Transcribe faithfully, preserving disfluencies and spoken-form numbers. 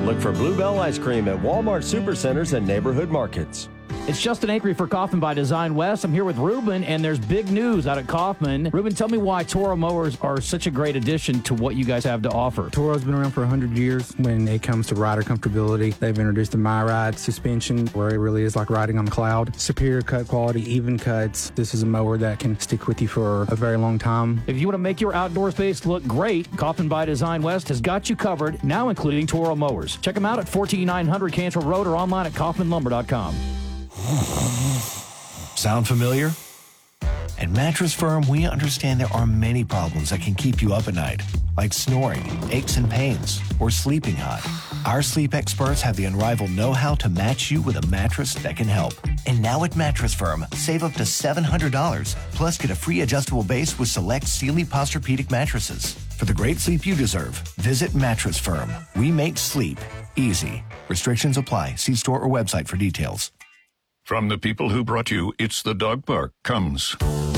Look for Bluebell Ice Cream at Walmart Supercenters and neighborhood markets. It's Justin Acri for Kaufman by Design West. I'm here with Ruben, and there's big news out at Kaufman. Ruben, tell me why Toro mowers are such a great addition to what you guys have to offer. Toro's been around for one hundred years. When it comes to rider comfortability, they've introduced the MyRide suspension, where it really is like riding on the cloud. Superior cut quality, even cuts. This is a mower that can stick with you for a very long time. If you want to make your outdoor space look great, Kaufman by Design West has got you covered, now including Toro mowers. Check them out at fourteen nine hundred Cantrell Road or online at kaufman lumber dot com. Sound familiar? At Mattress Firm, we understand there are many problems that can keep you up at night, like snoring, aches and pains, or sleeping hot. Our sleep experts have the unrivaled know-how to match you with a mattress that can help. And now at Mattress Firm, save up to seven hundred dollars, plus get a free adjustable base with select Sealy Posturepedic mattresses. For the great sleep you deserve, visit Mattress Firm. We make sleep easy. Restrictions apply. See store or website for details. From the people who brought you It's the Dog Park comes